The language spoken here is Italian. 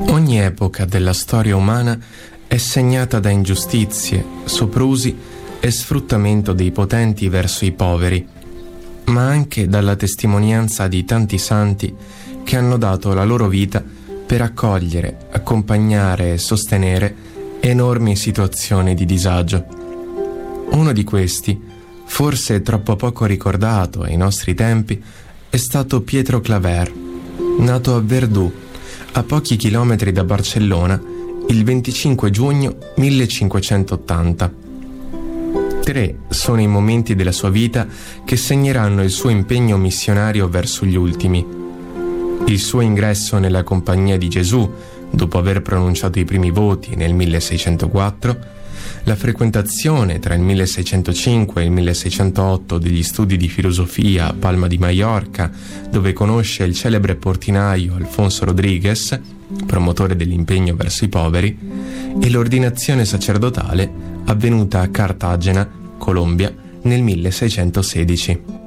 Ogni epoca della storia umana è segnata da ingiustizie, soprusi e sfruttamento dei potenti verso i poveri, ma anche dalla testimonianza di tanti santi che hanno dato la loro vita per accogliere, accompagnare e sostenere enormi situazioni di disagio. Uno di questi, forse troppo poco ricordato ai nostri tempi, è stato Pietro Claver, nato a Verdú, a pochi chilometri da Barcellona, il 25 giugno 1580. 3 sono i momenti della sua vita che segneranno il suo impegno missionario verso gli ultimi. Il suo ingresso nella Compagnia di Gesù, dopo aver pronunciato i primi voti nel 1604, la frequentazione tra il 1605 e il 1608 degli studi di filosofia a Palma di Maiorca, dove conosce il celebre portinaio Alfonso Rodriguez, promotore dell'impegno verso i poveri, e l'ordinazione sacerdotale avvenuta a Cartagena, Colombia, nel 1616.